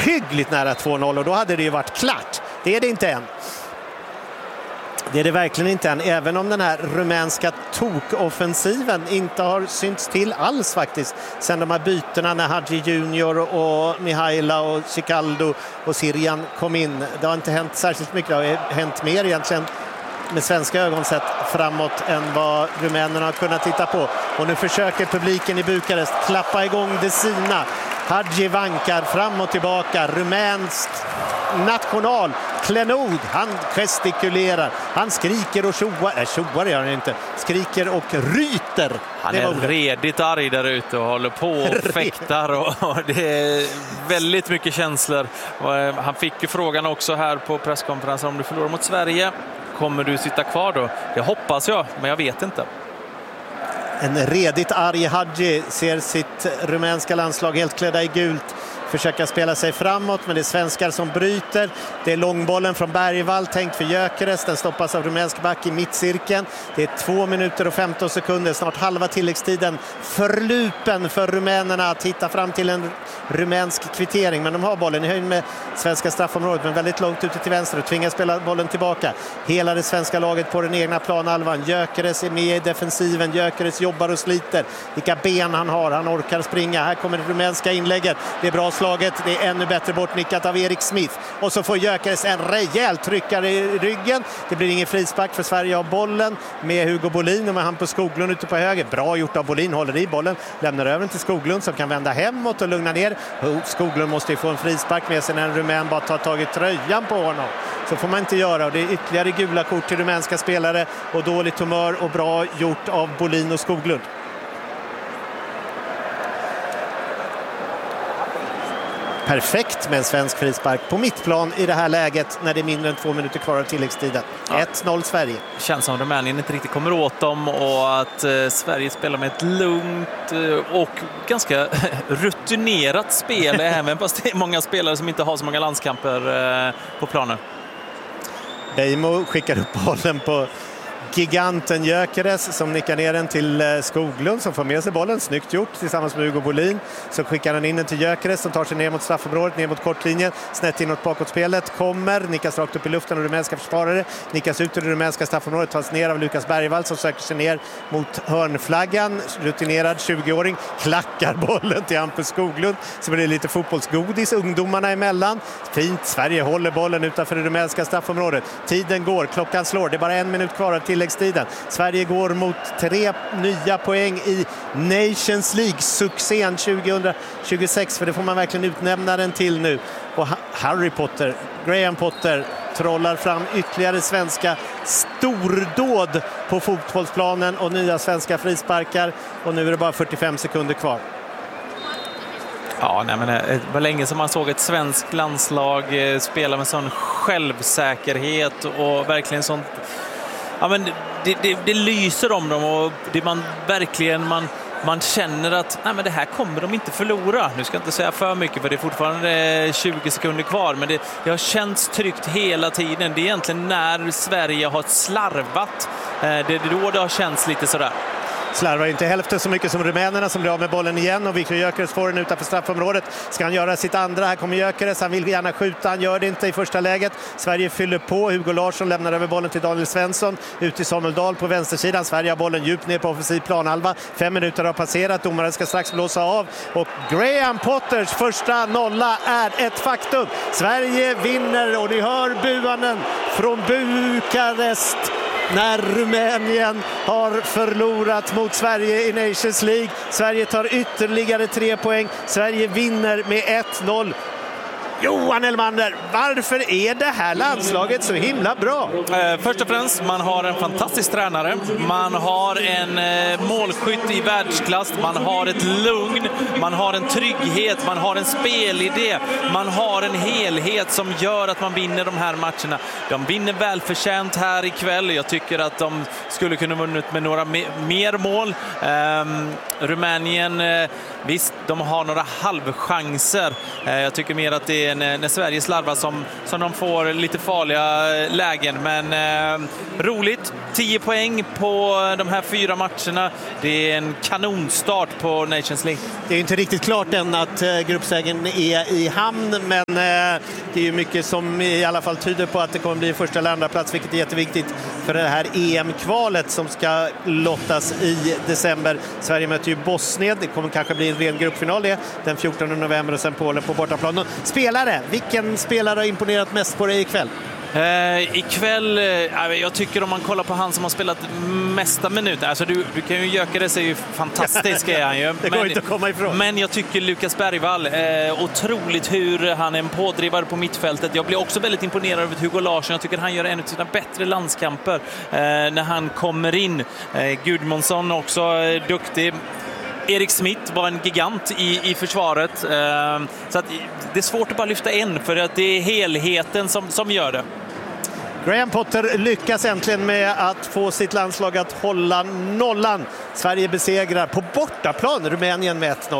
ohyggligt nära 2-0 och då hade det ju varit klart. Det är det inte än. Det är det verkligen inte än, även om den här rumänska tokoffensiven inte har synts till alls faktiskt. Sen de här bytena när Hadji Junior och Mihaila och Cicaldo och Sirian kom in. Det har inte hänt särskilt mycket, det har hänt mer egentligen med svenska ögon sett framåt än vad rumänerna har kunnat titta på. Och nu försöker publiken i Bukarest klappa igång det sina. Hadji vankar fram och tillbaka. Rumänsk national klenod. Han gestikulerar. Han skriker och tjoar gör han inte. Skriker och ryter. Han är redigt arg där ute och håller på och fäktar. Och det är väldigt mycket känslor. Han fick ju frågan också här på presskonferensen: om du förlorar mot Sverige, kommer du sitta kvar då? Det hoppas jag, men jag vet inte. En redigt arg Hadji ser sitt rumänska landslag helt klädda i gult försöka spela sig framåt, men det är svenskar som bryter. Det är långbollen från Bergvall tänkt för Gyökeres. Den stoppas av rumänsk back i mittcirkeln. Det är 2 minuter och 15 sekunder, snart halva tilläggstiden. Förlupen för rumänerna att hitta fram till en rumänsk kvittering, men de har bollen i höjd med svenska straffområdet, men väldigt långt ute till vänster och tvingas spela bollen tillbaka. Hela det svenska laget på den egna planhalvan. Gyökeres är med i defensiven. Gyökeres jobbar och sliter. Vilka ben han har, han orkar springa. Här kommer det rumänska inlägget. Det är bra slaget, det är ännu bättre bortnickat av Erik Smith. Och så får Gyökeres en rejäl tryckare i ryggen. Det blir ingen frispark för Sverige av bollen med Hugo Bolin och med Hampus Skoglund ute på höger. Bra gjort av Bolin, håller i bollen, lämnar över till Skoglund som kan vända hemåt och lugna ner. Skoglund måste ju få en frispark med sig när en rumän bara tar tag i tröjan på honom. Så får man inte göra, och det är ytterligare gula kort till rumänska spelare och dåligt humör och bra gjort av Bolin och Skoglund. Perfekt med en svensk frispark på mittplan i det här läget när det är mindre än 2 minuter kvar av tilläggstiden. 1-0 Sverige. Känns som Rumänien inte riktigt kommer åt dem och att Sverige spelar med ett lugnt och ganska rutinerat spel, även fast det är många spelare som inte har så många landskamper på planen. Beijmo skickar upp bollen på giganten Gyökeres som nickar ner den till Skoglund som får med sig bollen. Snyggt gjort tillsammans med Hugo Bolin. Så skickar han in den till Gyökeres som tar sig ner mot straffområdet, ner mot kortlinjen. Snett inåt bakåtspelet. Kommer, nickas rakt upp i luften av rumänska försvarare. Nickas ut ur det rumänska straffområdet. Tas ner av Lukas Bergvall som söker sig ner mot hörnflaggan. Rutinerad 20-åring. Klackar bollen till Hampus Skoglund. Så blir det lite fotbollsgodis ungdomarna emellan. Fint. Sverige håller bollen utanför det rumänska straffområdet. Tiden går. Klockan slår. Det är bara 1 minut kvar av tilläggstiden. Sverige går mot 3 nya poäng i Nations League-succén 2026, för det får man verkligen utnämna den till nu. Och Graham Potter trollar fram ytterligare svenska stordåd på fotbollsplanen och nya svenska frisparkar, och nu är det bara 45 sekunder kvar. Ja, nej, men det var länge som man såg ett svenskt landslag spela med sån självsäkerhet och verkligen sånt. Ja, men det lyser om dem, och det man känner att nej, men det här kommer de inte förlora. Nu ska jag inte säga för mycket, för det är fortfarande 20 sekunder kvar, men det har känts tryggt hela tiden. Det är egentligen när Sverige har slarvat, det är då det har känts lite sådär. Slarvar inte hälften så mycket som rumänerna som blir av med bollen igen, och Viktor Gyökeres får den utanför straffområdet. Ska han göra sitt andra? Här kommer Gyökeres, han vill gärna skjuta, han gör det inte i första läget. Sverige fyller på, Hugo Larsson lämnar över bollen till Daniel Svensson, ut till Samuel Dahl på vänstersidan. Sverige har bollen djupt ner på offensiv planhalva. 5 minuter har passerat, domaren ska strax blåsa av, och Graham Potters första nolla är ett faktum. Sverige vinner, och ni hör buanden från Bukarest när Rumänien har förlorat mot Sverige i Nations League. Sverige tar ytterligare 3 poäng. Sverige vinner med 1-0. Johan Elmander, varför är det här landslaget så himla bra? Först och främst, man har en fantastisk tränare. Man har en målskytt i världsklass. Man har ett lugn. Man har en trygghet. Man har en spelidé. Man har en helhet som gör att man vinner de här matcherna. De vinner välförtjänt här ikväll. Jag tycker att de skulle kunna vunnit med några mer mål. Rumänien, visst, de har några halvchanser. Jag tycker mer att det se när Sverige slarvar som de får lite farliga lägen. Men roligt, 10 poäng på de här 4 matcherna. Det är en kanonstart på Nations League. Det är inte riktigt klart än att gruppsegern är i hamn, men det är ju mycket som i alla fall tyder på att det kommer bli första eller andra plats, vilket är jätteviktigt för det här EM-kvalet som ska lottas i december. Sverige möter ju Bosnien. Det kommer kanske bli en ren gruppfinal den 14 november och sen Polen på bortaplan. Spelare, vilken spelare har imponerat mest på dig ikväll? Ikväll, jag tycker om man kollar på han som har spelat mesta minuter, alltså du kan ju göka det, är ju fantastisk är han ju. Det går inte att komma ifrån. Men jag tycker Lukas Bergvall, otroligt hur han är en pådrivare på mittfältet. Jag blir också väldigt imponerad över Hugo Larsson. Jag tycker han gör en av sina bättre landskamper när han kommer in. Gudmundsson också duktig. Erik Smith var en gigant i försvaret. Så att det är svårt att bara lyfta en, för att det är helheten som gör det. Graham Potter lyckas äntligen med att få sitt landslag att hålla nollan. Sverige besegrar på bortaplan Rumänien med 1-0.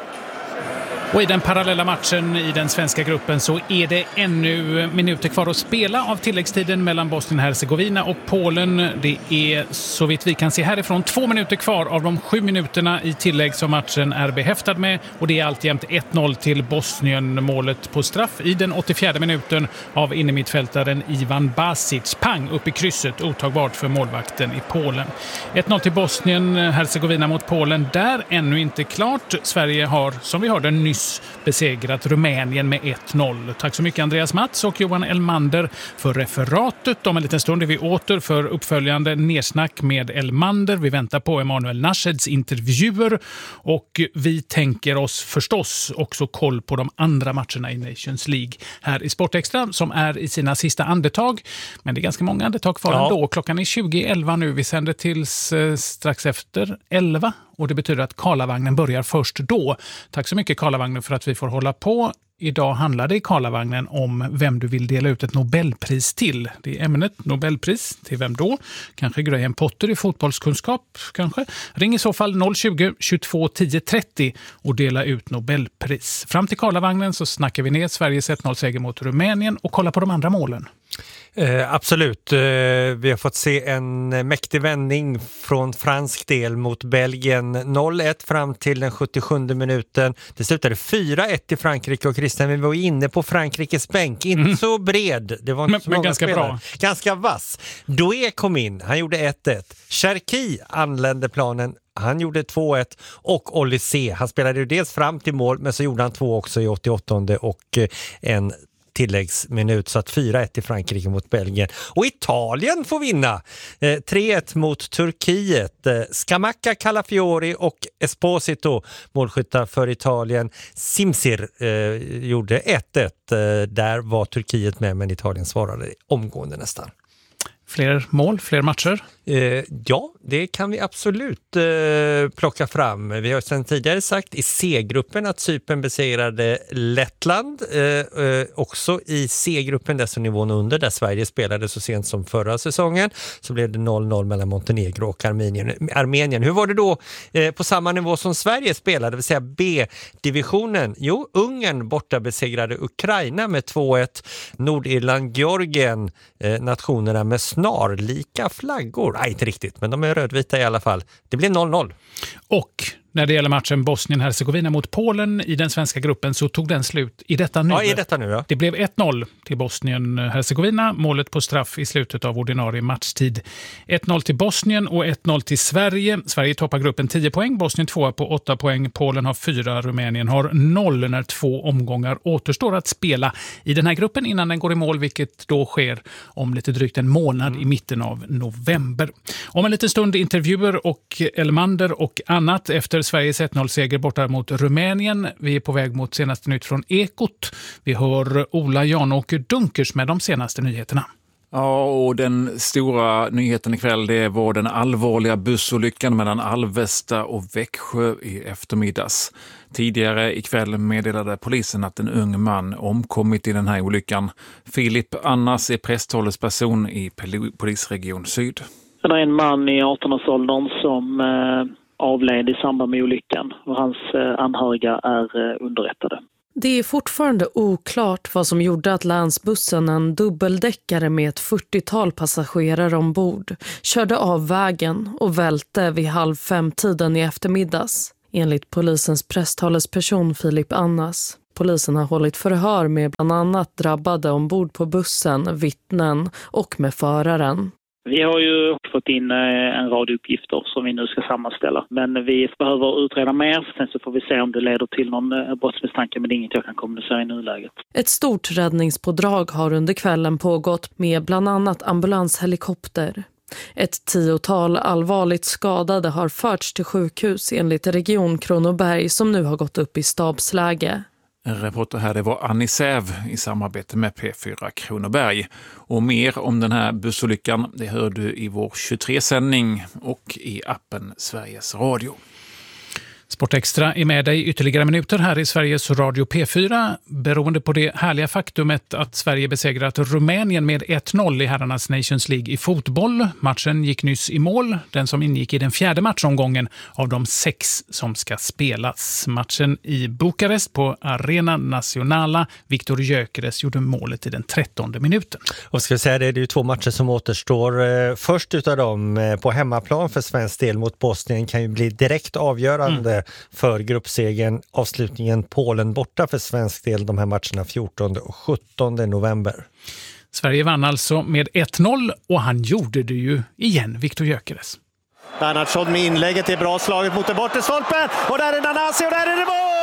Och i den parallella matchen i den svenska gruppen så är det ännu minuter kvar att spela av tilläggstiden mellan Bosnien-Hercegovina och Polen. Det är, så vitt vi kan se härifrån, 2 minuter kvar av de 7 minuterna i tillägg som matchen är behäftad med. Och det är alltjämt 1-0 till Bosnien, målet på straff i den 84:e minuten av innermittfältaren Ivan Basic. Pang upp i krysset, otagbart för målvakten i Polen. 1-0 till Bosnien-Hercegovina mot Polen. Där ännu inte klart. Sverige har, som vi hörde nyss, besegrat Rumänien med 1-0. Tack så mycket Andreas Mats och Johan Elmander för referatet. Om en liten stund är vi åter för uppföljande nedsnack med Elmander. Vi väntar på Emanuel Nasheds intervjuer och vi tänker oss förstås också koll på de andra matcherna i Nations League här i Sportextra som är i sina sista andetag. Men det är ganska många andetag kvar ändå. Klockan är 20:11 nu. Vi sänder tills strax efter 11. Och det betyder att Karlavagnen börjar först då. Tack så mycket Karlavagnen för att vi får hålla på. Idag handlar det i Karlavagnen om vem du vill dela ut ett Nobelpris till. Det är ämnet Nobelpris. Till vem då? Kanske Graham Potter i fotbollskunskap, kanske. Ring i så fall 020-22 10 30 och dela ut Nobelpris. Fram till Karlavagnen så snackar vi ner Sveriges 1-0-seger mot Rumänien och kollar på de andra målen. Absolut. Vi har fått se en mäktig vändning från fransk del mot Belgien. 0-1 fram till den 77:e minuten. Det slutade 4-1 till Frankrike och Christian, vi var inne på Frankrikes bänk. Inte så bred. Det var inte så många ganska spelare. Bra. Ganska vass. Doué kom in. Han gjorde 1-1. Cherki anlände planen. Han gjorde 2-1 och Olysée, han spelade ju dels fram till mål men så gjorde han 2 också i 88:e och en tilläggsminut, så att 4-1 till Frankrike mot Belgien. Och Italien får vinna 3-1 mot Turkiet. Scamacca, Calafiori och Esposito målskyttar för Italien. Simsir gjorde 1-1. Där var Turkiet med, men Italien svarade omgående nästan. Fler mål, fler matcher? Ja, det kan vi absolut plocka fram. Vi har sedan tidigare sagt i C-gruppen att Cypern besegrade Lettland. Också i C-gruppen, där så nivån under, där Sverige spelade så sent som förra säsongen, så blev det 0-0 mellan Montenegro och Armenien. Hur var det då på samma nivå som Sverige spelade, det vill säga B-divisionen? Jo, Ungern borta besegrade Ukraina med 2-1. Nordirland, Georgien, nationerna med snarlika flaggor. Nej, inte riktigt, men de är rödvita i alla fall. Det blir 0-0. Och när det gäller matchen Bosnien-Hercegovina mot Polen i den svenska gruppen så tog den slut i detta nu. Ja, i detta nu, ja. Det blev 1-0 till Bosnien-Hercegovina, målet på straff i slutet av ordinarie matchtid. 1-0 till Bosnien och 1-0 till Sverige. Sverige toppar gruppen 10 poäng, Bosnien 2 på 8 poäng, Polen har 4, Rumänien har 0 när 2 omgångar återstår att spela i den här gruppen innan den går i mål, vilket då sker om lite drygt en månad i mitten av november. Om en liten stund intervjuer och Elmander och annat efter Sveriges 1-0-seger borta mot Rumänien. Vi är på väg mot senaste nytt från Ekot. Vi hör Ola Janåker Dunkers med de senaste nyheterna. Ja, och den stora nyheten ikväll, det var den allvarliga bussolyckan mellan Alvesta och Växjö i eftermiddags. Tidigare ikväll meddelade polisen att en ung man omkommit i den här olyckan. Filip Annas är presstalesperson i polisregion Syd. Det är en man i 18-årsåldern som avled i samband med olyckan och hans anhöriga är underrättade. Det är fortfarande oklart vad som gjorde att länsbussen, en dubbeldäckare med ett 40-tal passagerare ombord, körde av vägen och välte vid 4:30 i eftermiddags. Enligt polisens presstalesperson Filip Annas. Polisen har hållit förhör med bland annat drabbade ombord på bussen, vittnen och med föraren. Vi har ju fått in en rad uppgifter som vi nu ska sammanställa. Men vi behöver utreda mer, sen så får vi se om det leder till någon brottsmisstanke, men det är inget jag kan kommunicera i nuläget. Ett stort räddningspådrag har under kvällen pågått med bland annat ambulanshelikopter. Ett 10-tal allvarligt skadade har förts till sjukhus enligt Region Kronoberg som nu har gått upp i stabsläge. En reporter här, det var Annie Säv i samarbete med P4 Kronoberg. Och mer om den här bussolyckan, det hör du i vår 23-sändning och i appen Sveriges Radio. Sportextra är med dig ytterligare minuter här i Sveriges Radio P4 beroende på det härliga faktumet att Sverige besegrat Rumänien med 1-0 i herrarnas Nations League i fotboll. Matchen gick nyss i mål, den som ingick i den 4:e matchomgången av de 6 som ska spelas. Matchen i Bukarest på Arena Nacionala. Viktor Gyökeres gjorde målet i den 13:e minuten. Och ska vi säga det är ju 2 matcher som återstår. Först utav dem på hemmaplan för svensk del mot Bosnien kan ju bli direkt avgörande för gruppsegern. Avslutningen Polen borta för svensk del, de här matcherna 14 och 17 november. Sverige vann alltså med 1-0 och han gjorde det ju igen, Viktor Gyökeres. Bernhardsson med inlägget är bra slaget mot den bortre stolpen och där är Nanasi och där är det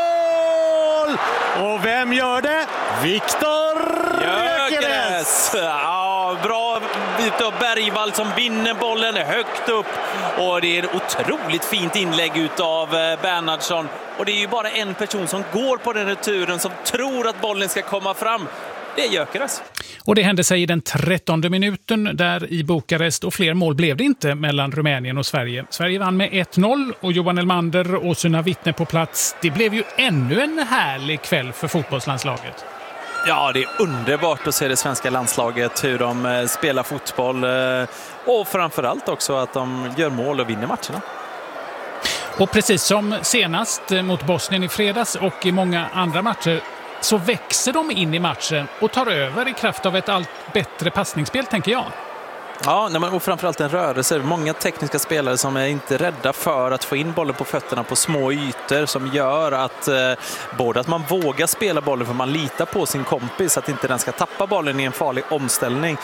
mål! Och vem gör det? Viktor Gyökeres! Ja, bra bit av Bergvall som vinner bollen högt upp och det är ett otroligt fint inlägg utav Bernhardsson och det är ju bara en person som går på den returen som tror att bollen ska komma fram. Det är Gyökeres. Och det hände sig i den 13:e minuten där i Bukarest och fler mål blev det inte mellan Rumänien och Sverige. Sverige vann med 1-0 och Johan Elmander och sina vittnen på plats. Det blev ju ännu en härlig kväll för fotbollslandslaget. Ja, det är underbart att se det svenska landslaget, hur de spelar fotboll och framförallt också att de gör mål och vinner matcherna. Och precis som senast mot Bosnien i fredags och i många andra matcher så växer de in i matchen och tar över i kraft av ett allt bättre passningsspel, tänker jag. Ja, och framförallt en rörelse. Många tekniska spelare som är inte rädda för att få in bollen på fötterna på små ytor som gör att både att man vågar spela bollen för man litar på sin kompis att inte den ska tappa bollen i en farlig omställning.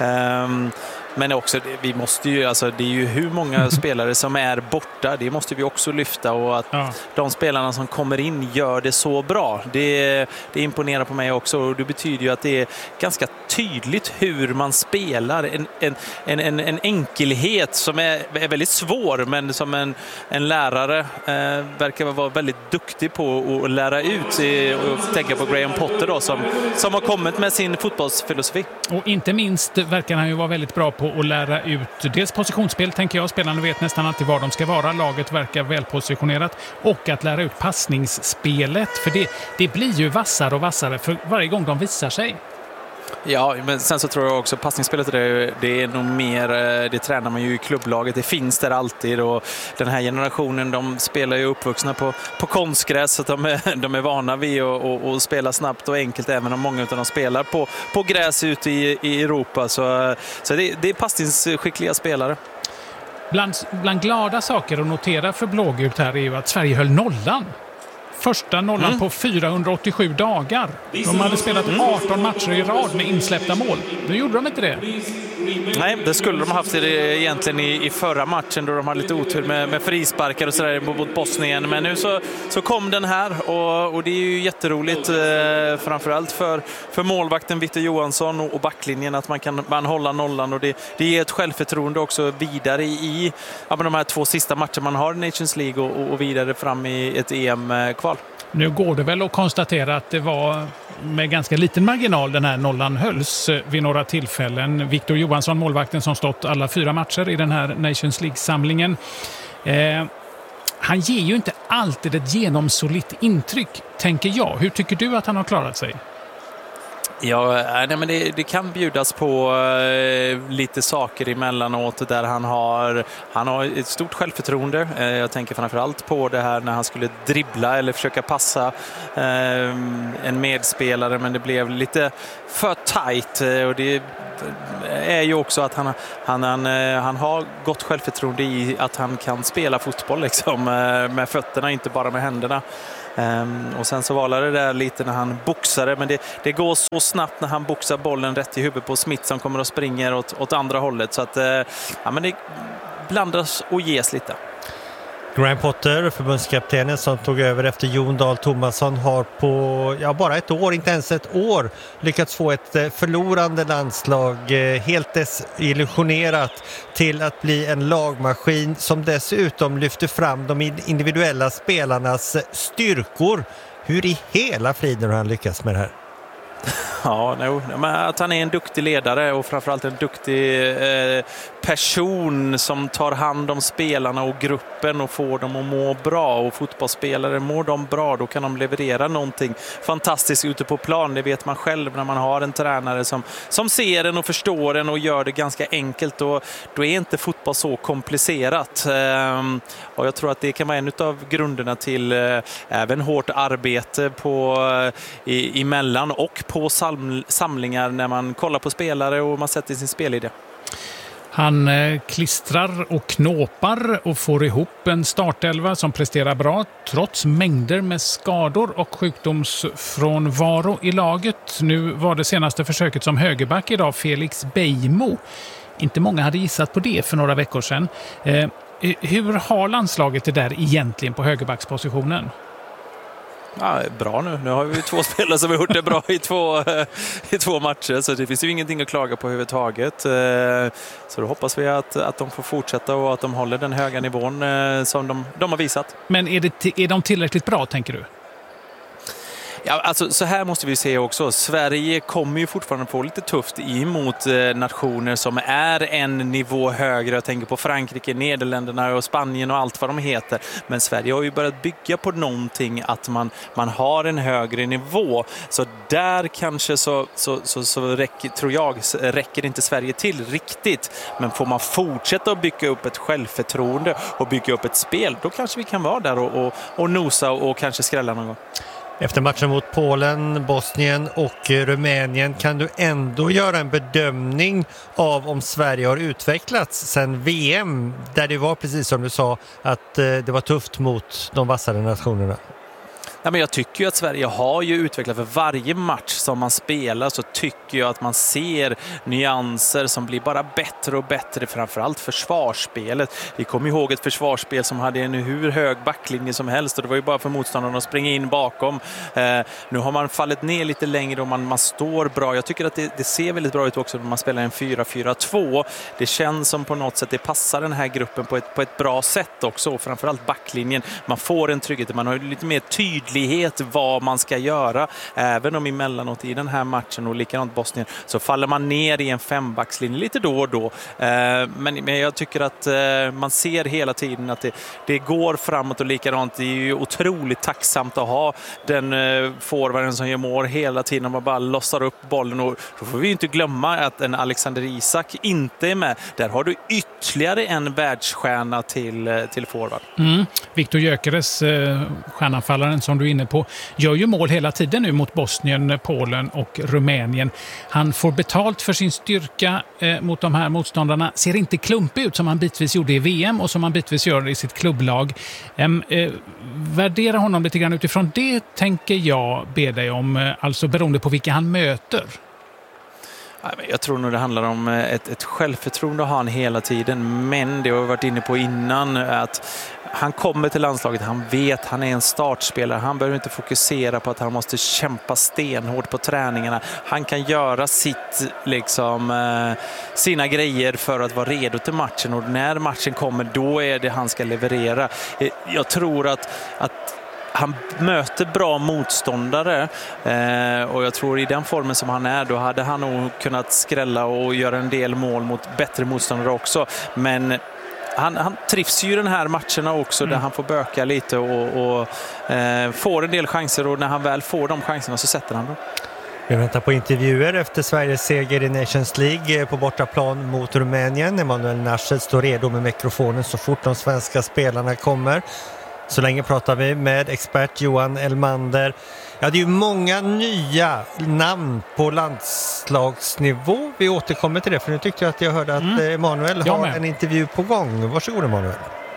Men också, vi måste ju, alltså, det är ju hur många spelare som är borta, det måste vi också lyfta och att de spelarna som kommer in gör det så bra. Det imponerar på mig också och det betyder ju att det är ganska tydligt hur man spelar en enkelhet som är väldigt svår men som en lärare verkar vara väldigt duktig på att lära ut och tänka på Graham Potter då, som har kommit med sin fotbollsfilosofi. Och inte minst verkar han ju vara väldigt bra på att lära ut dels positionsspel, tänker jag. Spelarna vet nästan alltid var de ska vara. Laget verkar välpositionerat. Och att lära ut passningsspelet. För det blir ju vassare och vassare för varje gång de visar sig. Ja, men sen så tror jag också passningsspelet det är nog mer, det tränar man ju i klubblaget, det finns där alltid och den här generationen de spelar ju uppvuxna på konstgräs så att de är vana vid att spela snabbt och enkelt även om många av dem spelar på gräs ute i Europa så det är passningsskickliga spelare. Bland glada saker att notera för blågult här är ju att Sverige höll nollan. Första nollan på 487 dagar. De hade spelat 18 matcher i rad med insläppta mål. Nu gjorde de inte det. Nej, det skulle de ha haft egentligen i förra matchen då de hade lite otur med frisparkar och sådär mot Bosnien. Men nu så kom den här och det är ju jätteroligt framförallt för målvakten Victor Johansson och backlinjen att man kan hålla nollan och det ger ett självförtroende också vidare i de här 2 sista matcherna man har i Nations League och vidare fram i ett EM-kval. Nu går det väl att konstatera att det var med ganska liten marginal den här nollan hölls vid några tillfällen. Victor Johansson, målvakten som stått alla 4 matcher i den här Nations League-samlingen. Han ger ju inte alltid ett genomsolitt intryck, tänker jag. Hur tycker du att han har klarat sig? Ja, nej, men det kan bjudas på lite saker emellanåt där han har ett stort självförtroende. Jag tänker framförallt på det här när han skulle dribbla eller försöka passa en medspelare, men det blev lite för tajt, och det är ju också att han har gott självförtroende i att han kan spela fotboll liksom, med fötterna, inte bara med händerna. Och sen så var det där lite när han boxade, men det går så snabbt när han boxar bollen rätt i huvudet på Smith som kommer och springer åt andra hållet, så att men det blandas och ges lite. Graham Potter, förbundskaptenen som tog över efter Jon Dahl Tomasson, har på bara ett år, inte ens ett år, lyckats få ett förlorande landslag helt desillusionerat till att bli en lagmaskin som dessutom lyfter fram de individuella spelarnas styrkor. Hur i hela friden har han lyckats med det här? Ja, men att han är en duktig ledare och framförallt en duktig person som tar hand om spelarna och gruppen och får dem att må bra, och fotbollsspelare mår de bra, då kan de leverera någonting fantastiskt ute på plan. Det vet man själv när man har en tränare som ser en och förstår en och gör det ganska enkelt, och då är inte fotboll så komplicerat. Och jag tror att det kan vara en av grunderna till även hårt arbete emellan och på samlingar när man kollar på spelare och man sätter sin spelidé. Han klistrar och knåpar och får ihop en startelva som presterar bra trots mängder med skador och sjukdomsfrånvaro i laget. Nu var det senaste försöket som högerback idag Felix Beijmo. Inte många hade gissat på det för några veckor sedan. Hur har landslaget det där egentligen på högerbackspositionen? Ja, bra nu. Nu har vi 2 spelare som har gjort det bra i två matcher, så det finns ju ingenting att klaga på överhuvudtaget. Så då hoppas vi att de får fortsätta och att de håller den höga nivån som de har visat. Men är de tillräckligt bra, tänker du? Ja, alltså, så här måste vi se också. Sverige kommer ju fortfarande få lite tufft emot nationer som är en nivå högre. Jag tänker på Frankrike, Nederländerna och Spanien och allt vad de heter. Men Sverige har ju börjat bygga på någonting, att man har en högre nivå. Så där kanske så räcker inte Sverige till riktigt. Men får man fortsätta att bygga upp ett självförtroende och bygga upp ett spel, då kanske vi kan vara där och nosa och kanske skrälla någon gång. Efter matchen mot Polen, Bosnien och Rumänien, kan du ändå göra en bedömning av om Sverige har utvecklats sedan VM, där det var precis som du sa att det var tufft mot de vassare nationerna? Ja, men jag tycker ju att Sverige har ju utvecklat. För varje match som man spelar så tycker jag att man ser nyanser som blir bara bättre och bättre, framförallt försvarsspelet. Vi kommer ihåg ett försvarsspel som hade en hur hög backlinje som helst, och det var ju bara för motståndarna att springa in bakom. Nu har man fallit ner lite längre och man står bra. Jag tycker att det ser väldigt bra ut också när man spelar en 4-4-2. Det känns som på något sätt det passar den här gruppen på ett bra sätt också, och framförallt backlinjen. Man får en trygghet, man har lite mer tydlighet vad man ska göra, även om emellanåt i den här matchen och likadant Bosnien så faller man ner i en 5-backslinje lite då och då, men jag tycker att man ser hela tiden att det går framåt, och likadant. Det är ju otroligt tacksamt att ha den forwarden som gör mål hela tiden, och man bara lossar upp bollen, och då får vi inte glömma att en Alexander Isak inte är med. Där har du ytterligare en världsstjärna till forward. Viktor Gyökeres, stjärnanfallaren som du är inne på, gör ju mål hela tiden nu mot Bosnien, Polen och Rumänien. Han får betalt för sin styrka mot de här motståndarna. Ser inte klumpig ut som han bitvis gjorde i VM och som han bitvis gör i sitt klubblag. Värdera honom lite grann utifrån det, tänker jag be dig om, alltså beroende på vilka han möter. Jag tror nog det handlar om ett självförtroende att ha han hela tiden, men det har vi varit inne på innan, att han kommer till landslaget, han vet, han är en startspelare, han behöver inte fokusera på att han måste kämpa stenhårt på träningarna. Han kan göra sina grejer för att vara redo till matchen, och när matchen kommer, då är det han ska leverera. Jag tror att han möter bra motståndare, och jag tror i den formen som han är, då hade han nog kunnat skrälla och göra en del mål mot bättre motståndare också. Men han trivs ju i den här matcherna också, där han får böka lite och får en del chanser, och när han väl får de chanserna så sätter han dem. Vi väntar på intervjuer efter Sveriges seger i Nations League på bortaplan mot Rumänien. Emanuel Naschet står redo med mikrofonen så fort de svenska spelarna kommer. Så länge pratar vi med expert Johan Elmander. Ja, det är ju många nya namn på landslagsnivå. Vi återkommer till det, för nu tyckte jag att jag hörde att Emanuel har en intervju på gång. Varsågod Emanuel.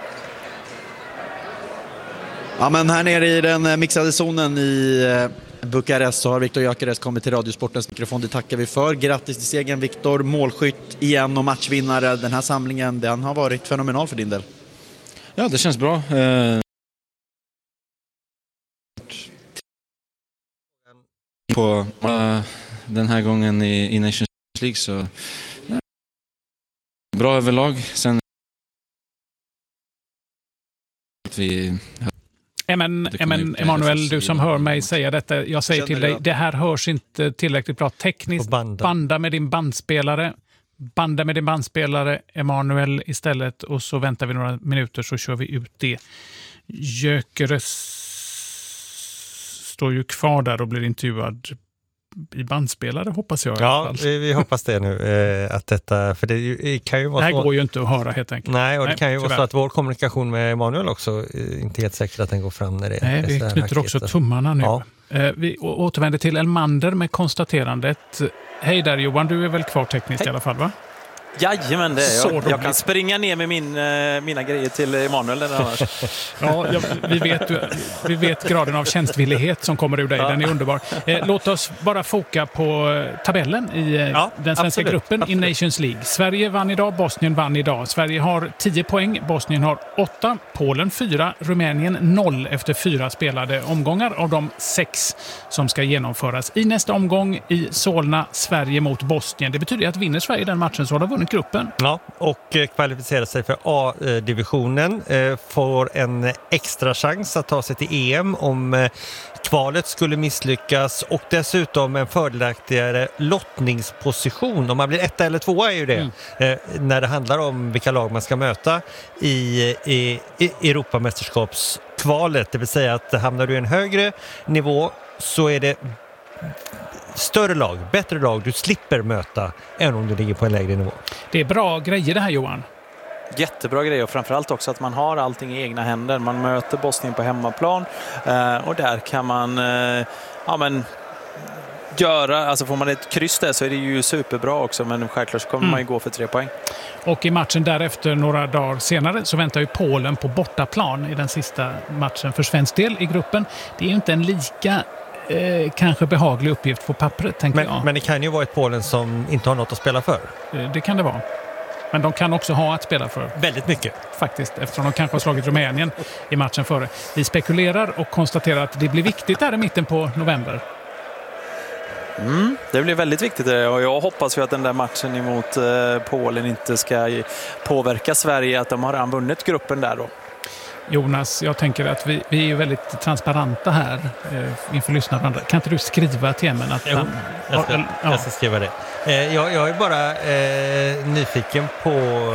Ja, men här nere i den mixade zonen i Bukarest så har Viktor Gyökeres kommit till Radiosportens mikrofon. Det tackar vi för. Grattis till segern Viktor, målskytt igen och matchvinnare. Den här samlingen, den har varit fenomenal för din del. Ja, det känns bra. På den här gången i Nations League så bra överlag. Sen vi... Emanuel, du som hör mig säga detta, jag säger till dig, det här hörs inte tillräckligt bra tekniskt. Banda med din bandspelare, Emanuel istället, och så väntar vi några minuter så kör vi ut det. Gyökeres står ju kvar där och blir intervjuad i bandspelare, hoppas jag. Ja, vi hoppas det nu. Att detta, för det kan ju vara det här så... går ju inte att höra helt enkelt. Nej, och det kan ju vara så att vår kommunikation med Emanuel också inte helt säkert att den går fram när det är. Nej, vi knyter också tummarna nu. Ja. Vi återvänder till Elmander med konstaterandet. Hej där Johan, du är väl kvar tekniskt i alla fall, va? Jajamän, det är jag kan springa ner med mina grejer till Emanuel eller annars. Ja, vi vet graden av tjänstvillighet som kommer ur dig. Den är underbar. Låt oss bara foka på tabellen i den svenska gruppen i Nations League. Sverige vann idag, Bosnien vann idag. Sverige har 10 poäng, Bosnien har 8, Polen 4, Rumänien 0 efter 4 spelade omgångar av de 6 som ska genomföras. I nästa omgång i Solna, Sverige mot Bosnien. Det betyder att vinner Sverige den matchen så har de vunnit gruppen. Ja, och kvalificerar sig för A-divisionen, får en extra chans att ta sig till EM om kvalet skulle misslyckas, och dessutom en fördelaktigare lottningsposition. Om man blir 1 eller 2 är ju det när det handlar om vilka lag man ska möta i Europamästerskapskvalet. Det vill säga att hamnar du i en högre nivå så är det större lag, bättre lag du slipper möta än om du ligger på en lägre nivå. Det är bra grejer det här, Johan. Jättebra grejer, och framförallt också att man har allting i egna händer. Man möter Bosnien på hemmaplan och där kan man göra, alltså får man ett kryss där så är det ju superbra också, men självklart så kommer man ju gå för 3 poäng. Och i matchen därefter, några dagar senare, så väntar ju Polen på bortaplan i den sista matchen för svensk del i gruppen. Det är ju inte en lika kanske behaglig uppgift på pappret, tänker jag. Men det kan ju vara ett Polen som inte har något att spela för. Det kan det vara. Men de kan också ha att spela för. Väldigt mycket. Faktiskt, eftersom de kanske har slagit Rumänien i matchen före. Vi spekulerar och konstaterar att det blir viktigt där i mitten på november. Det blir väldigt viktigt, och jag hoppas ju att den där matchen emot Polen inte ska påverka Sverige, att de har redan vunnit gruppen där då. Jonas, jag tänker att vi är ju väldigt transparenta här inför lyssnarna. Kan inte du skriva till Emmen att... Jag ska skriva det. Jag är bara nyfiken på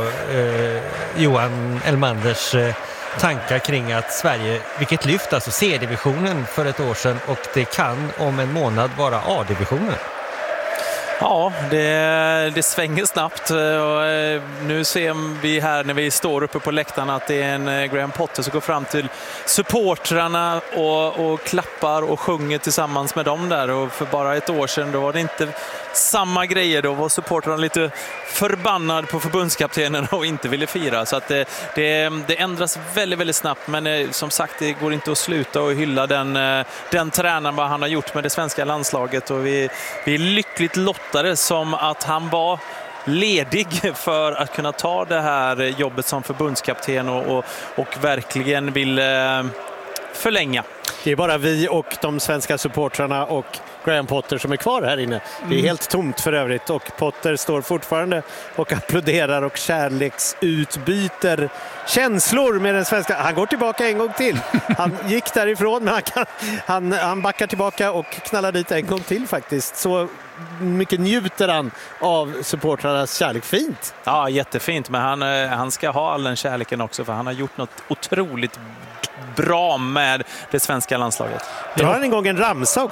Johan Elmanders tankar kring att Sverige, vilket lyft, alltså C-divisionen för ett år sedan, och det kan om en månad vara A-divisionen. Ja, det svänger snabbt, och nu ser vi här när vi står uppe på läktarna att det är en Graham Potter som går fram till supportrarna och klappar och sjunger tillsammans med dem där. Och för bara ett år sedan då var det inte samma grejer, då var supportrarna lite förbannad på förbundskaptenen och inte ville fira. Så att det ändras väldigt, väldigt snabbt, men som sagt, det går inte att sluta och hylla den tränaren vad han har gjort med det svenska landslaget, och vi är lyckligt lottade som att han var ledig för att kunna ta det här jobbet som förbundskapten och verkligen vill förlänga. Det är bara vi och de svenska supportrarna och Graham Potter som är kvar här inne. Det är helt tomt för övrigt, och Potter står fortfarande och applåderar och kärleksutbyter känslor med den svenska. Han går tillbaka en gång till. Han gick därifrån, men han backar tillbaka och knallar dit en gång till faktiskt. Så mycket njuter han av supportrarnas kärlek. Fint. Ja, jättefint, men han ska ha all den kärleken också, för han har gjort något otroligt bra med det svenska landslaget. Drar han en gång en ramsa också?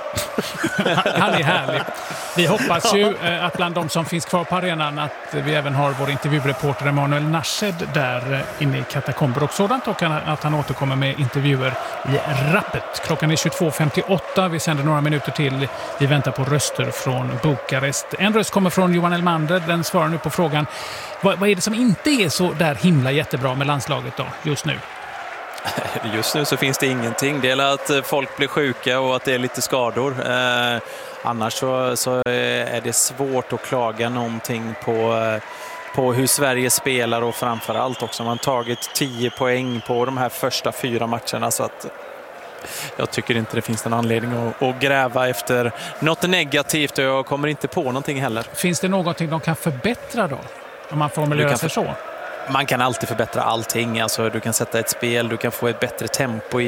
Han är härlig. Vi hoppas ju att bland de som finns kvar på arenan att vi även har vår intervjureporter Emanuel Nashed där inne i katakomber och sådant, och att han återkommer med intervjuer i rappet. Klockan är 22.58. Vi sänder några minuter till. Vi väntar på röster från Bukarest. En röst kommer från Johan Elmander. Den svarar nu på frågan: vad är det som inte är så där himla jättebra med landslaget då just nu? Just nu så finns det ingenting. Det är att folk blir sjuka och att det är lite skador. Annars så är det svårt att klaga någonting på hur Sverige spelar, och framförallt också man tagit 10 poäng på de här första 4 matcherna, så att jag tycker inte det finns en anledning att gräva efter något negativt, och jag kommer inte på någonting heller. Finns det någonting de kan förbättra då? Om man formulerar sig så? Man kan alltid förbättra allting. Alltså, du kan sätta ett spel, du kan få ett bättre tempo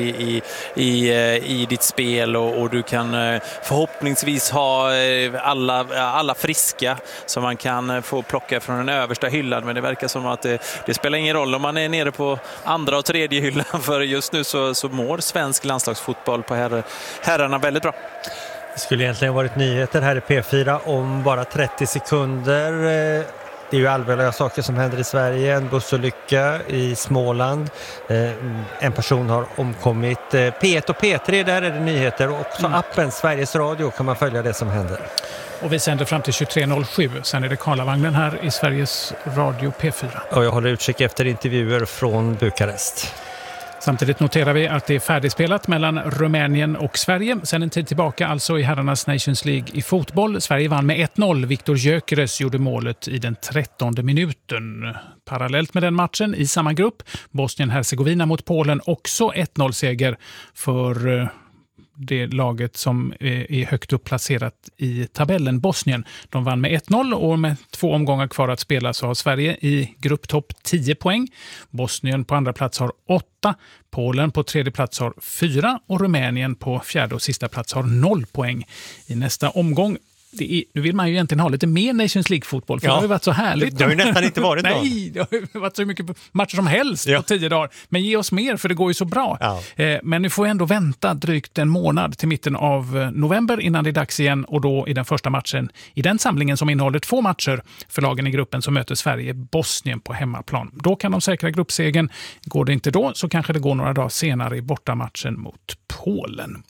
i ditt spel, och du kan förhoppningsvis ha alla friska så man kan få plocka från den översta hyllan. Men det verkar som att det spelar ingen roll om man är nere på andra och tredje hyllan, för just nu så mår svensk landslagsfotboll på herrarna väldigt bra. Det skulle egentligen varit nyheter här i P4 om bara 30 sekunder. Det är ju allvarliga saker som händer i Sverige. En bussolycka i Småland. En person har omkommit. P1 och P3, där är det nyheter. Och också appen Sveriges Radio kan man följa det som händer. Och vi sänder fram till 23.07. Sen är det Karlavagnen här i Sveriges Radio P4. Och jag håller utkik efter intervjuer från Bukarest. Samtidigt noterar vi att det är färdigspelat mellan Rumänien och Sverige. Sen en tid tillbaka alltså i herrarnas Nations League i fotboll. Sverige vann med 1-0. Viktor Gyökeres gjorde målet i den 13:e minuten. Parallellt med den matchen i samma grupp, Bosnien-Hercegovina mot Polen, också 1-0-seger för det laget som är högt upp placerat i tabellen, Bosnien. De vann med 1-0, och med 2 omgångar kvar att spela så har Sverige i grupptopp 10 poäng. Bosnien på andra plats har 8, Polen på tredje plats har 4 och Rumänien på fjärde och sista plats har 0 poäng i nästa omgång. Nu vill man ju egentligen ha lite mer Nations League-fotboll, för det har ju varit så härligt. Det har ju nästan inte varit någon. Nej, det har ju varit så mycket matcher som helst på 10 dagar. Men ge oss mer, för det går ju så bra. Ja. Men nu får vi ändå vänta drygt en månad till mitten av november innan det är dags igen, och då i den första matchen i den samlingen som innehåller 2 matcher för lagen i gruppen, så möter Sverige Bosnien på hemmaplan. Då kan de säkra gruppsegen. Går det inte då, så kanske det går några dagar senare i bortamatchen mot Polen.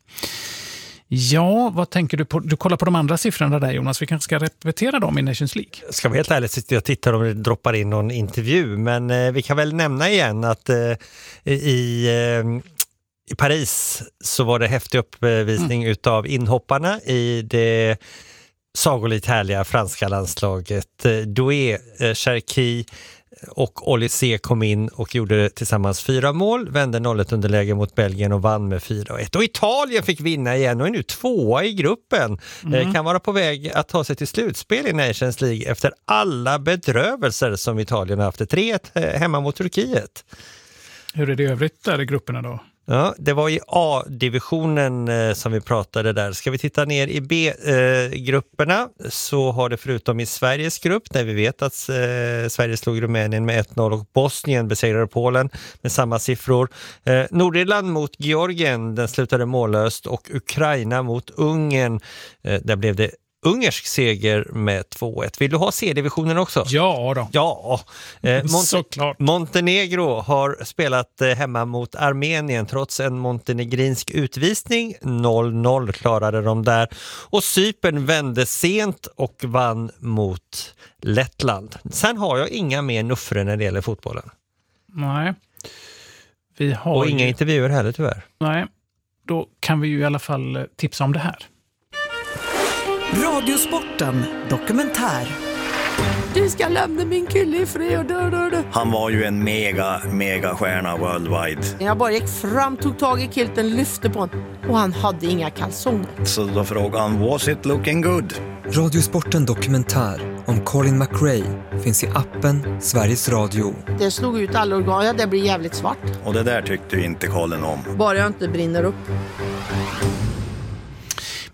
Ja, vad tänker du på? Du kollar på de andra siffrorna där, Jonas. Vi kanske ska repetera dem i Nations League. Ska vi helt ärligt sitta och titta om det droppar in någon intervju. Men vi kan väl nämna igen att i Paris så var det häftig uppvisning utav inhopparna i det sagolikt härliga franska landslaget. Doué, Cherki och Olysée kom in och gjorde tillsammans 4 mål, vände 0-1 underläge mot Belgien och vann med 4-1. Och Italien fick vinna igen och är nu 2:a i gruppen. Kan vara på väg att ta sig till slutspel i Nations League efter alla bedrövelser som Italien har haft. 3-1 hemma mot Turkiet. Hur är det övrigt där i grupperna då? Ja, det var i A-divisionen som vi pratade där. Ska vi titta ner i B-grupperna så har det, förutom i Sveriges grupp där vi vet att Sverige slog Rumänien med 1-0 och Bosnien besegrade Polen med samma siffror. Nordirland mot Georgien, den slutade mållöst, och Ukraina mot Ungern, där blev det ungersk seger med 2-1. Vill du ha C-divisionen också? Ja då. Ja. Såklart. Montenegro har spelat hemma mot Armenien trots en montenegrinsk utvisning. 0-0 klarade de där. Och Cypern vände sent och vann mot Lettland. Sen har jag inga mer nuffror när det gäller fotbollen. Nej. Vi har och inga intervjuer heller tyvärr. Nej. Då kan vi ju i alla fall tipsa om det här. Radiosporten dokumentär. Du ska lämna min kille i fred. Han var ju en mega stjärna worldwide. Jag bara gick fram, tog tag i kilten, lyfte på honom. Och han hade inga kalsonger. Så då frågade han, was it looking good? Radiosporten dokumentär om Colin McRae finns i appen Sveriges Radio. Det slog ut alla organ, ja, det blir jävligt svart. Och det där tyckte ju inte Colin om. Bara jag inte brinner upp.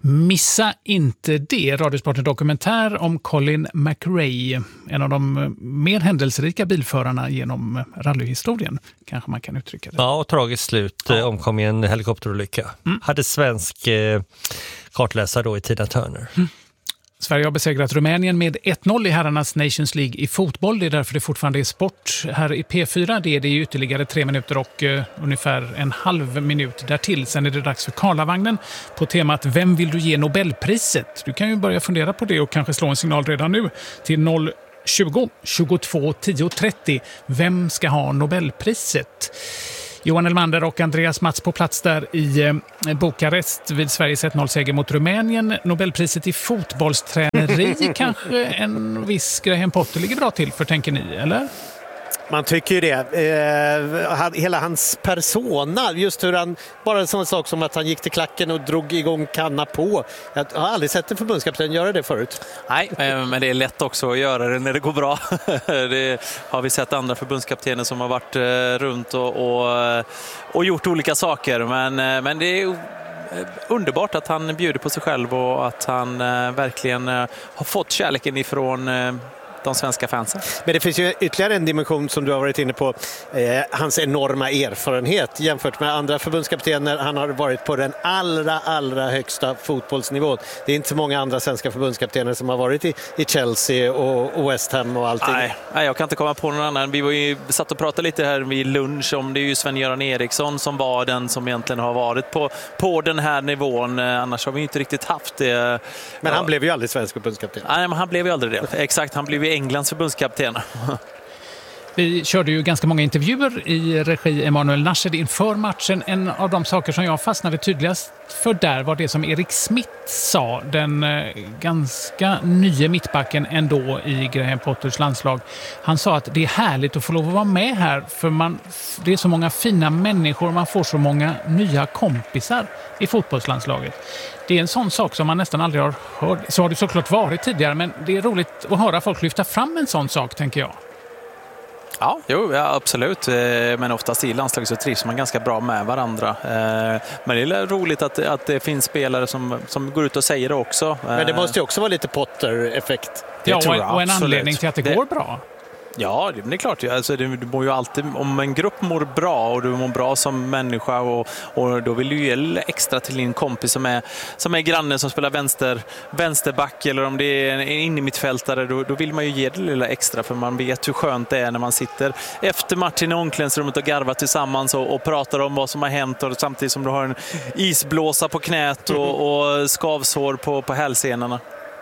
Missa inte det. Radiosporten dokumentär om Colin McRae, en av de mer händelserika bilförarna genom rallyhistorien, kanske man kan uttrycka det. Ja, och tragiskt slut, omkom i en helikopterolycka. Hade svensk kartläsare då i Tina Turner. Sverige har besegrat Rumänien med 1-0 i herrarnas Nations League i fotboll. Det är därför det fortfarande är sport här i P4. Det är ytterligare 3 minuter och ungefär en halv minut därtill. Sen är det dags för Karlavagnen på temat Vem vill du ge Nobelpriset? Du kan ju börja fundera på det och kanske slå en signal redan nu till 020 22 10 30. Vem ska ha Nobelpriset? Johan Elmander och Andreas Mats på plats där i Bukarest vid Sveriges 1-0-seger mot Rumänien. Nobelpriset i fotbollsträneri kanske en viss Graham Potter ligger bra till för, tänker ni, eller? Man tycker ju det. Hela hans persona, just hur han, bara en sån sak som att han gick till klacken och drog igång kanna på. Jag har aldrig sett en förbundskapten göra det förut. Nej, men det är lätt också att göra det när det går bra. Det har vi sett andra förbundskaptener som har varit runt och gjort olika saker. Men det är underbart att han bjuder på sig själv och att han verkligen har fått kärleken ifrån de svenska fansen. Men det finns ju ytterligare en dimension som du har varit inne på. Hans enorma erfarenhet jämfört med andra förbundskaptener. Han har varit på den allra högsta fotbollsnivån. Det är inte så många andra svenska förbundskaptener som har varit i Chelsea och West Ham och allting. Nej, jag kan inte komma på någon annan. Vi satt och pratade lite här vid lunch om det är ju Sven-Göran Eriksson som var den som egentligen har varit på den här nivån. Annars har vi inte riktigt haft det. Men han blev ju aldrig svensk förbundskapten. Nej, men han blev ju aldrig det. Exakt, han blev ju Englands förbundskapten. Vi körde ju ganska många intervjuer i regi Emanuel Nashed inför matchen. En av de saker som jag fastnade tydligast för där var det som Erik Smith sa, den ganska nya mittbacken ändå i Graham Potters landslag. Han sa att det är härligt att få lov att vara med här, för det är så många fina människor, man får så många nya kompisar i fotbollslandslaget. Det är en sån sak som man nästan aldrig har hört. Så har det såklart varit tidigare, men det är roligt att höra folk lyfta fram en sån sak, tänker jag. Ja, absolut. Men oftast i landslaget så trivs man ganska bra med varandra. Men det är roligt att det finns spelare som går ut och säger det också. Men det måste ju också vara lite Potter-effekt. Ja, och en anledning till att det går bra. Ja, det är klart. Alltså, du mår ju alltid, om en grupp mår bra och du mår bra som människa och då vill du ge extra till din kompis som är grannen som spelar vänsterback, eller om det är en innermittfältare, då vill man ju ge det lilla extra, för man vet hur skönt det är när man sitter efter matchen i omklädningsrummet och garvar tillsammans och pratar om vad som har hänt, och samtidigt som du har en isblåsa på knät och skavsår på hälsenorna.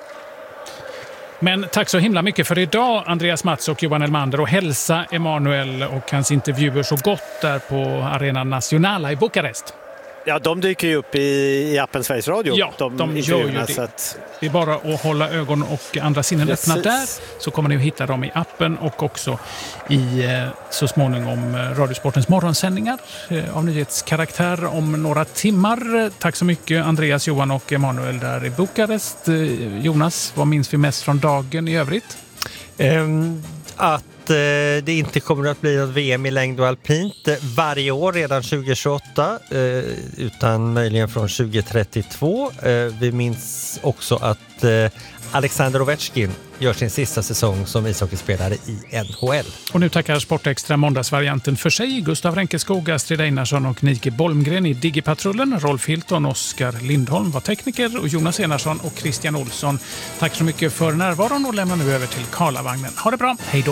Men tack så himla mycket för idag, Andreas Mats och Johan Elmander, och hälsa Emanuel och hans intervjuer så gott där på Arena Nacionala i Bukarest. Ja, de dyker ju upp i appen Sveriges Radio. Ja, de gör ju det. Att... Det är bara att hålla ögon och andra sinnen öppna där, så kommer ni att hitta dem i appen och också i så småningom Radiosportens morgonsändningar av nyhetskaraktär om några timmar. Tack så mycket Andreas, Johan och Emanuel där i Bukarest. Jonas, vad minns vi mest från dagen i övrigt? Att det inte kommer att bli något VM i längd och alpint varje år redan 2028 utan möjligen från 2032. Vi minns också att Alexander Ovechkin gör sin sista säsong som ishockeyspelare i NHL. Och nu tackar Sportextra måndagsvarianten för sig Gustav Ränkeskog, Astrid Einarsson och Nike Bolmgren i Digipatrullen. Rolf Hilton, Oskar Lindholm var tekniker och Jonas Enarsson och Christian Olsson. Tack så mycket för närvaron och lämnar nu över till Karlavagnen. Ha det bra, hej då!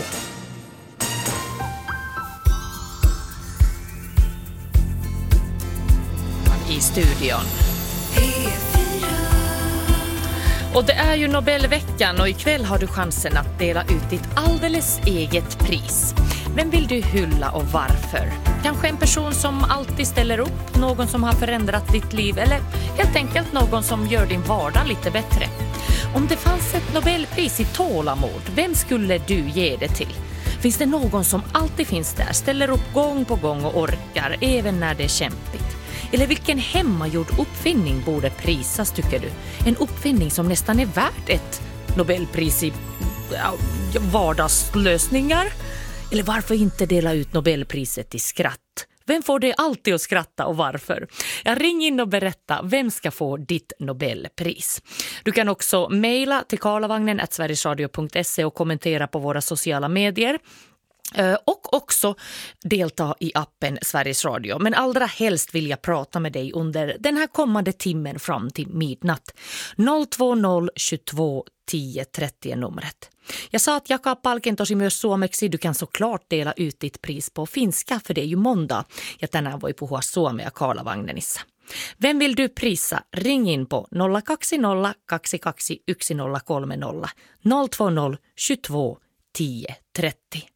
I studion. Och det är ju Nobelveckan och ikväll har du chansen att dela ut ditt alldeles eget pris. Vem vill du hylla och varför? Kanske en person som alltid ställer upp, någon som har förändrat ditt liv eller helt enkelt någon som gör din vardag lite bättre. Om det fanns ett Nobelpris i tålamod, vem skulle du ge det till? Finns det någon som alltid finns där, ställer upp gång på gång och orkar även när det är kämpigt? Eller vilken hemmagjord uppfinning borde prisas, tycker du? En uppfinning som nästan är värt ett Nobelpris i vardagslösningar? Eller varför inte dela ut Nobelpriset i skratt? Vem får dig alltid att skratta och varför? Jag ring in och berätta vem ska få ditt Nobelpris. Du kan också mejla till karlavagnen@sverigesradio.se och kommentera på våra sociala medier. Och också delta i appen Sveriges Radio. Men allra helst vill jag prata med dig under den här kommande timmen fram till midnatt. 020 22 10 30 är numret. Jag sa att jakab palkin tosi myös suomeksi. Du kan såklart dela ut ditt pris på finska, för det är ju måndag. Ja tänään voi puhua suomea Karlavagnenissa. Vem vill du prisa? Ring in på 020 22 1030. 020 22 10 30.